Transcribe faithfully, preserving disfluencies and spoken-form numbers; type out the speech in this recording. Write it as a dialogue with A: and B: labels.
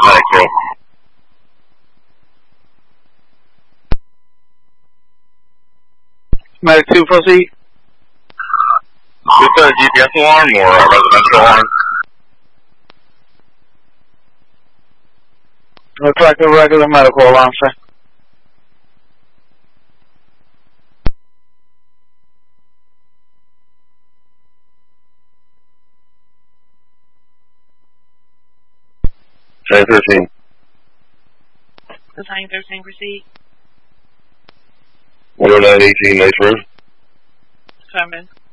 A: medical.
B: Medic two, proceed.
A: Is this a G P S alarm or a residential alarm?
B: Looks like a regular medical alarm, sir.
A: Battalion thirteen.
C: Battalion thirteen, proceed.
A: one oh nine eighteen, Nice Road.
C: Coming.